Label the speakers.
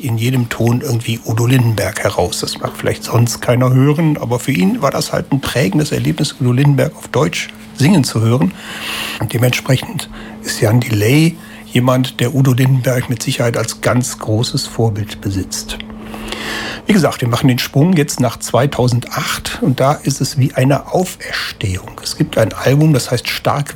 Speaker 1: in jedem Ton irgendwie Udo Lindenberg heraus. Das mag vielleicht sonst keiner hören, aber für ihn war das halt ein prägendes Erlebnis, Udo Lindenberg auf Deutsch singen zu hören. Und dementsprechend ist Jan Delay jemand, der Udo Lindenberg mit Sicherheit als ganz großes Vorbild besitzt. Wie gesagt, wir machen den Sprung jetzt nach 2008 und da ist es wie eine Auferstehung. Es gibt ein Album, das heißt Stark